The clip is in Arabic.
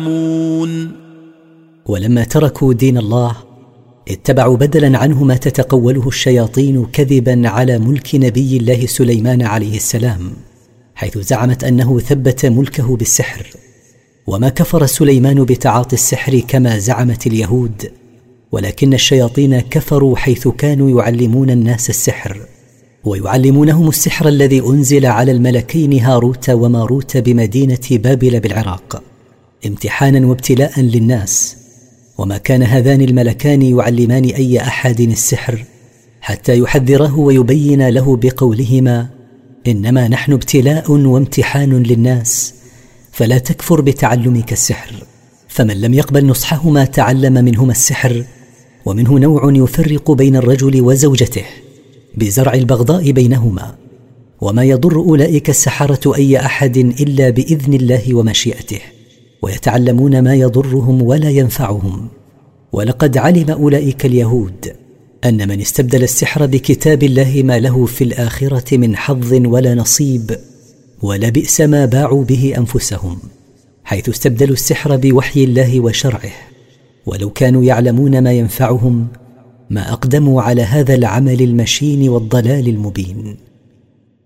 ولما تركوا دين الله اتبعوا بدلا عنه ما تتقوله الشياطين كذبا على ملك نبي الله سليمان عليه السلام، حيث زعمت أنه ثبت ملكه بالسحر. وما كفر سليمان بتعاطي السحر كما زعمت اليهود، ولكن الشياطين كفروا حيث كانوا يعلمون الناس السحر، ويعلمونهم السحر الذي أنزل على الملكين هاروت وماروت بمدينة بابل بالعراق امتحانا وابتلاء للناس. وما كان هذان الملكان يعلمان أي أحد السحر حتى يحذره ويبين له بقولهما: إنما نحن ابتلاء وامتحان للناس، فلا تكفر بتعلمك السحر. فمن لم يقبل نصحهما تعلم منهما السحر، ومنه نوع يفرق بين الرجل وزوجته بزرع البغضاء بينهما. وما يضر أولئك السحرة أي أحد إلا بإذن الله ومشيئته، ويتعلمون ما يضرهم ولا ينفعهم. ولقد علم أولئك اليهود أن من استبدل السحر بكتاب الله ما له في الآخرة من حظ ولا نصيب، ولبئس ما باعوا به أنفسهم، حيث استبدلوا السحر بوحي الله وشرعه. ولو كانوا يعلمون ما ينفعهم ما أقدموا على هذا العمل المشين والضلال المبين.